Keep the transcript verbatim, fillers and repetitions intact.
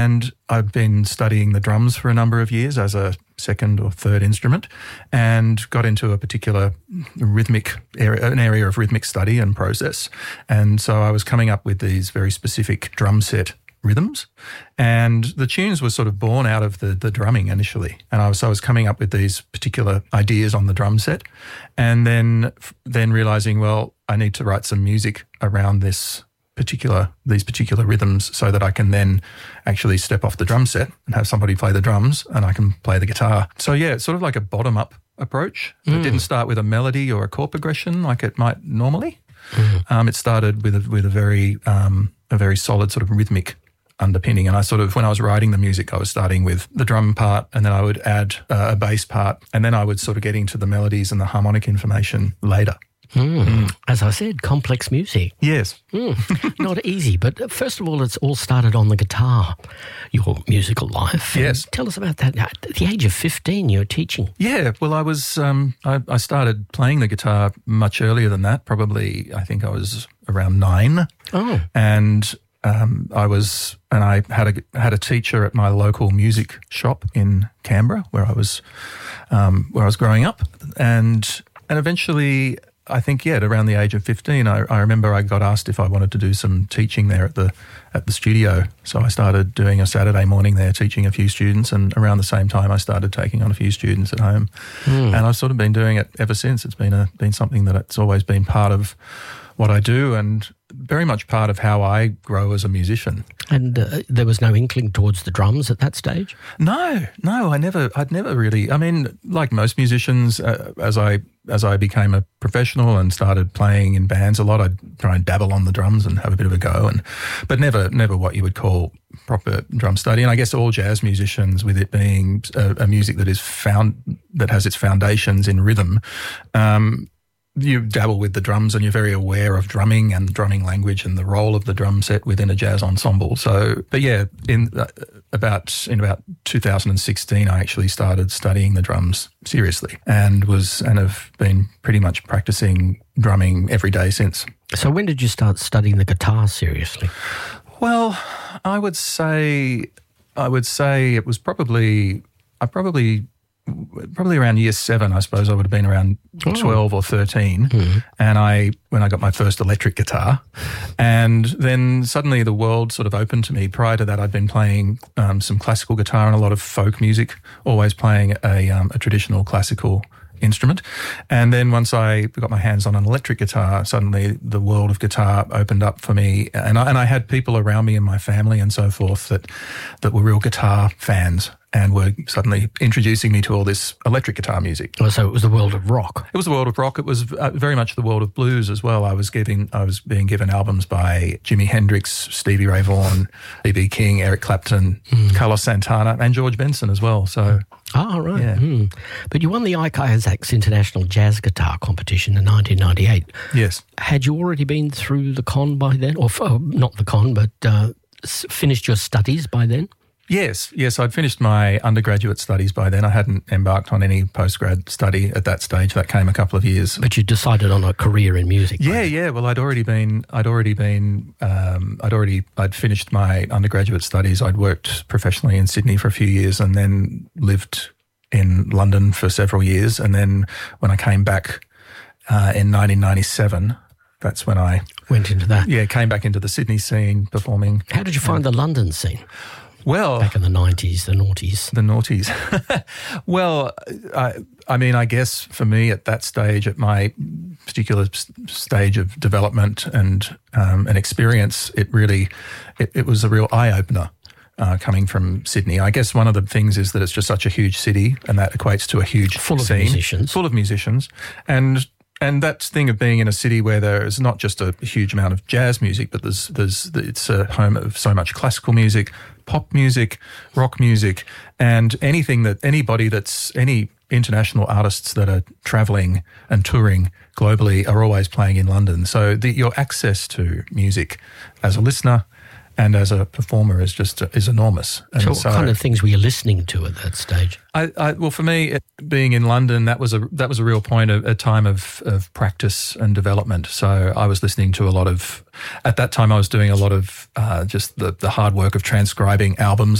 And I've been studying the drums for a number of years as a second or third instrument, and got into a particular rhythmic area, an area of rhythmic study and process. And so I was coming up with these very specific drum set rhythms, and the tunes were sort of born out of the the drumming initially. And I was I was coming up with these particular ideas on the drum set, and then then realizing, well, I need to write some music around this particular these particular rhythms so that I can then actually step off the drum set and have somebody play the drums and I can play the guitar. So yeah, it's sort of like a bottom-up approach. Mm. It didn't start with a melody or a chord progression like it might normally. Mm. Um, it started with a, with a very um, a very solid sort of rhythmic underpinning. And I sort of, when I was writing the music, I was starting with the drum part, and then I would add uh, a bass part, and then I would sort of get into the melodies and the harmonic information later. Mm. Mm. As I said, complex music. Yes. Mm. Not easy, but first of all, it's all started on the guitar, your musical life. Yes. And tell us about that. At the age of fifteen, you were teaching. Yeah, well, I was, um, I, I started playing the guitar much earlier than that, probably, I think I was around nine. Oh. And um, I was, and I had a, had a teacher at my local music shop in Canberra where I was, um, where I was growing up. And, and eventually, I think, yeah, at around the age of fifteen, I, I remember I got asked if I wanted to do some teaching there at the at the studio. So I started doing a Saturday morning there, teaching a few students, and around the same time I started taking on a few students at home. Mm. And I've sort of been doing it ever since. It's been a been something that it's always been part of what I do, and very much part of how I grow as a musician. And uh, there was no inkling towards the drums at that stage? No, no, I never, I'd never really, I mean, like most musicians, uh, as I as I became a professional and started playing in bands a lot, I'd try and dabble on the drums and have a bit of a go, and but never, never what you would call proper drum study. And I guess all jazz musicians, with it being a, a music that is found, that has its foundations in rhythm, um, you dabble with the drums and you're very aware of drumming and drumming language and the role of the drum set within a jazz ensemble. So, but yeah, in uh, about in about two thousand sixteen, I actually started studying the drums seriously, and was and have been pretty much practicing drumming every day since. So, when did you start studying the guitar seriously? Well, I would say I would say it was probably I probably. Probably around year seven, I suppose. I would have been around oh. twelve or thirteen, mm-hmm. and I when I got my first electric guitar, and then suddenly the world sort of opened to me. Prior to that, I'd been playing um, some classical guitar and a lot of folk music, always playing a, um, a traditional classical instrument. And then once I got my hands on an electric guitar, suddenly the world of guitar opened up for me, and I, and I had people around me in my family and so forth that that were real guitar fans, and were suddenly introducing me to all this electric guitar music. Oh, so it was the world of rock. It was the world of rock. It was uh, very much the world of blues as well. I was getting, I was being given albums by Jimi Hendrix, Stevie Ray Vaughan, B B King, Eric Clapton, mm. Carlos Santana, and George Benson as well. So, oh, right. Yeah. Mm. But you won the Ike Isaacs International Jazz Guitar Competition in nineteen ninety-eight. Yes. Had you already been through the con by then? Or, uh, not the con, but uh, finished your studies by then? Yes, yes, I'd finished my undergraduate studies by then. I hadn't embarked on any postgrad study at that stage. That came a couple of years. But you decided on a career in music. Yeah, right? yeah. Well, I'd already been, I'd already been, um, I'd already, I'd finished my undergraduate studies. I'd worked professionally in Sydney for a few years, and then lived in London for several years. And then when I came back uh, in nineteen ninety-seven, that's when I went into that. Yeah, came back into the Sydney scene performing. How did you find the London scene? Well, back in the nineties, the noughties. The noughties. Well, I, I mean, I guess for me at that stage, at my particular stage of development and um, and experience, it really, it, it was a real eye-opener uh, coming from Sydney. I guess one of the things is that it's just such a huge city, and that equates to a huge full scene. Full of musicians. Full of musicians. And And that thing of being in a city where there is not just a huge amount of jazz music, but there's there's it's a home of so much classical music, pop music, rock music, and anything that anybody that's any international artists that are travelling and touring globally are always playing in London. So the, your access to music as a listener and as a performer is just is enormous. And so, what kind of things were you listening to at that stage? I, I, well, for me, it, being in London, that was a that was a real point, of a time of, of practice and development. So I was listening to a lot of, at that time I was doing a lot of uh, just the, the hard work of transcribing albums